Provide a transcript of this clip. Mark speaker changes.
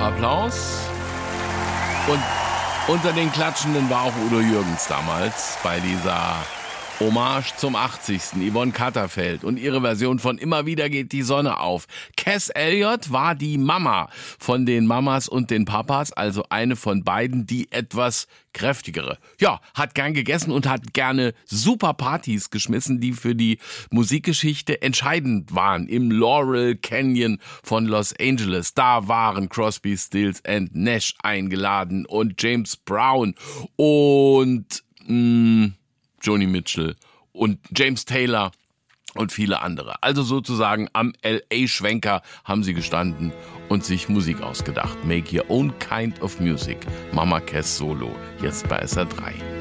Speaker 1: Applaus. Und unter den Klatschenden war auch Udo Jürgens damals bei dieser Hommage zum 80. Yvonne Katterfeld und ihre Version von Immer wieder geht die Sonne auf. Cass Elliot war die Mama von den Mamas und den Papas, also eine von beiden, die etwas kräftigere. Ja, hat gern gegessen und hat gerne super Partys geschmissen, die für die Musikgeschichte entscheidend waren. Im Laurel Canyon von Los Angeles, da waren Crosby, Stills and Nash eingeladen und James Brown und Joni Mitchell und James Taylor und viele andere. Also sozusagen am L.A. haben sie gestanden und sich Musik ausgedacht. Make your own kind of music. Mama Cass Solo, jetzt bei SR3.